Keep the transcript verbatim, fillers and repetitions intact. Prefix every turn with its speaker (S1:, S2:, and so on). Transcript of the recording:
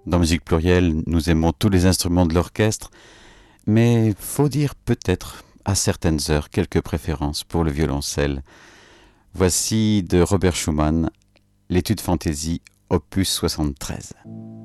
S1: Dans Musique Plurielle, nous aimons tous les instruments de l'orchestre, mais faut dire peut-être à certaines heures quelques préférences pour le violoncelle. Voici de Robert Schumann, l'étude fantaisie opus soixante-treize.